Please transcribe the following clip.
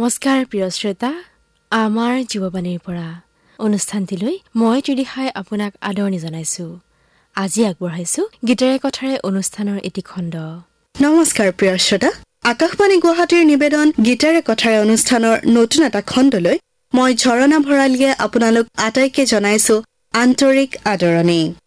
নমস্কাৰ প্ৰিয় শ্ৰোতা, আমাৰ জীৱবাণীৰ পৰা অনুষ্ঠানটিলৈ মই ত্ৰিদিশাই আপোনাক আদৰণি জনাইছো। আজি আগবঢ়াইছো গীতেৰে কথাৰে অনুষ্ঠানৰ এটি খণ্ড। নমস্কাৰ প্ৰিয় শ্ৰোতা, আকাশবাণী গুৱাহাটীৰ নিবেদন গীতেৰে কথাৰে অনুষ্ঠানৰ নতুন এটা খণ্ডলৈ মই ঝৰণা ভৰালীয়ে আপোনালোক আটাইকে জনাইছো আন্তৰিক আদৰণি।